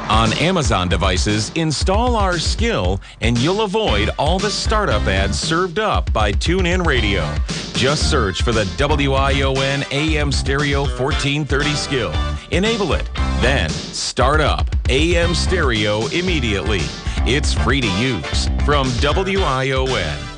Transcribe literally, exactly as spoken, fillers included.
On Amazon devices, install our skill and you'll avoid all the startup ads served up by TuneIn Radio. Just search for the W I O N A M Stereo fourteen thirty skill. Enable it. Then start up A M Stereo immediately. It's free to use from W I O N.